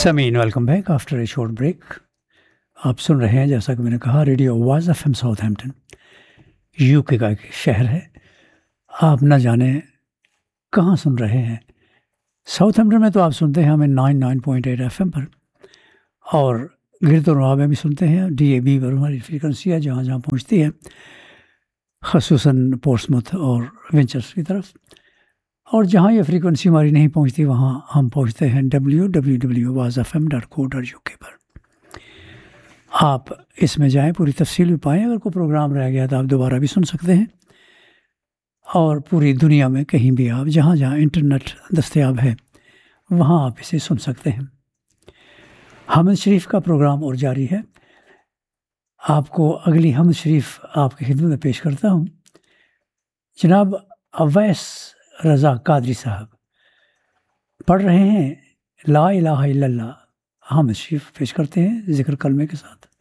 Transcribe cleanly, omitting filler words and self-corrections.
سامعین welcome back after a short break. آپ سن رہے ہیں جیسا کہ میں نے کہا ریڈیو آواز F M south Hampton you کے کا ایک شہر ہے. آپ نہ جانیں کہاں سن رہے ہیں. ساؤتھ ہیمپٹن میں تو آپ سنتے ہیں ہمیں 99.8 ایف ایم پر, اور گرد و نواح میں بھی سنتے ہیں. ڈی اے بی پر ہماری فریکوینسی ہے جہاں جہاں پہنچتی ہے, خصوصاً پورٹسموتھ اور وینچرس کی طرف. اور جہاں یہ فریکوینسی ہماری نہیں پہنچتی وہاں ہم پہنچتے ہیں www.awazfm.co.uk پر. آپ اس میں جائیں, پوری تفصیل بھی پائیں. اگر کوئی پروگرام رہ گیا تو آپ دوبارہ بھی سن سکتے ہیں, اور پوری دنیا میں کہیں بھی آپ جہاں جہاں انٹرنیٹ دستیاب ہے وہاں آپ اسے سن سکتے ہیں. حمد شریف کا پروگرام اور جاری ہے. آپ کو اگلی حمد شریف آپ کی خدمت میں پیش کرتا ہوں. جناب اویس رضا قادری صاحب پڑھ رہے ہیں لا الہ الا اللہ. حمد شریف پیش کرتے ہیں ذکر کلمے کے ساتھ.